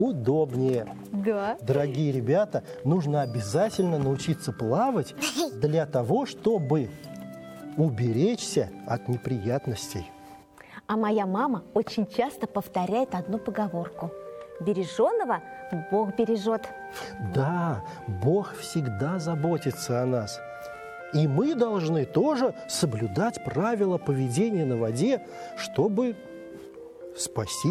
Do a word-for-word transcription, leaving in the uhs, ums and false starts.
удобнее. Да. Дорогие ребята, нужно обязательно научиться плавать для того, чтобы уберечься от неприятностей. А моя мама очень часто повторяет одну поговорку: береженого Бог бережет. Да, Бог всегда заботится о нас. И мы должны тоже соблюдать правила поведения на воде, чтобы спасти